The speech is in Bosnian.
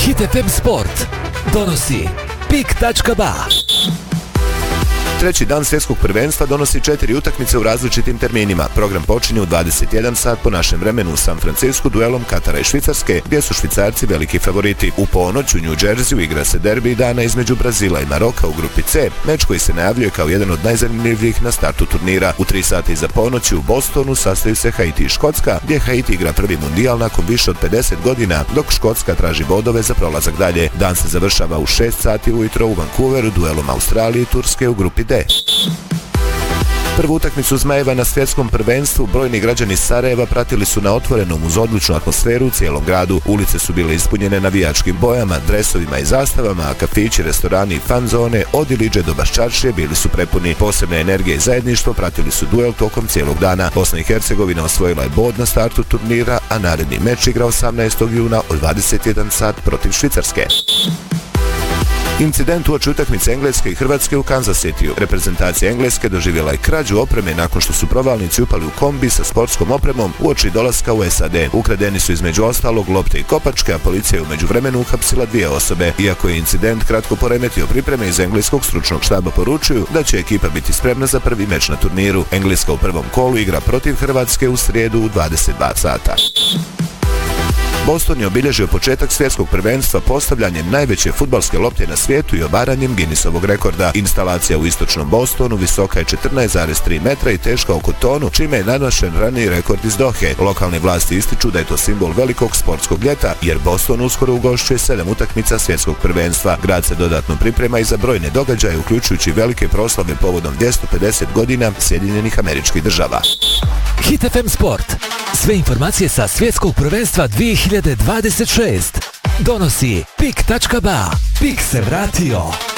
Hit FM Sport donosi PIK.ba. Treći dan svjetskog prvenstva donosi 4 utakmice u različitim terminima. Program počinje u 21 sat po našem vremenu u San Francisku duelom Katara i Švicarske, gdje su Švicarci veliki favoriti. U ponoć u New Jerseyu igra se derbi dana između Brazila i Maroka u grupi C, meč koji se najavljuje kao jedan od najzanimljivijih na startu turnira. U 3 sata iza ponoći u Bostonu sastaju se Haiti i Škotska, gdje Haiti igra prvi mundijal nakon više od 50 godina, dok Škotska traži bodove za prolazak dalje. Dan se završava u 6 sati ujutro u Vancouveru duelom Australije i Turske u grupi D. Prvu utakmicu Zmajeva na svjetskom prvenstvu brojni građani Sarajeva pratili su na otvorenom uz odličnu atmosferu u cijelom gradu. Ulice su bile ispunjene navijačkim bojama, dresovima i zastavama, a kafići, restorani i fan zone od Iliđe do Baščaršije bili su prepuni. Posebne energije i zajedništvo pratili su duel tokom cijelog dana. Bosna i Hercegovina osvojila je bod na startu turnira, a naredni meč igra 18. juna od 21 sat protiv Švicarske. Incident uoči utakmice Engleske i Hrvatske u Kansas Cityu. Reprezentacija Engleske doživjela je krađu opreme nakon što su provalnici upali u kombi sa sportskom opremom uoči dolaska u SAD. Ukradeni su između ostalog lopte i kopačke, a policija je u međuvremenu uhapsila 2 osobe. Iako je incident kratko poremetio pripreme, iz engleskog stručnog štaba poručuju da će ekipa biti spremna za prvi meč na turniru. Engleska u prvom kolu igra protiv Hrvatske u srijedu u 22 sata. Boston je obilježio početak svjetskog prvenstva postavljanjem najveće fudbalske lopte na svijetu i obaranjem Guinnessovog rekorda. Instalacija u istočnom Bostonu visoka je 14,3 metra i teška oko tonu, čime je nanošen raniji rekord iz Dohe. Lokalne vlasti ističu da je to simbol velikog sportskog ljeta, jer Boston uskoro ugošćuje 7 utakmica svjetskog prvenstva. Grad se dodatno priprema i za brojne događaje, uključujući velike proslave povodom 250 godina Sjedinjenih Američkih Država. Hit FM Sport. Sve informacije sa svjetskog prvenstva 2026 donosi PIK.ba. PIK se vratio.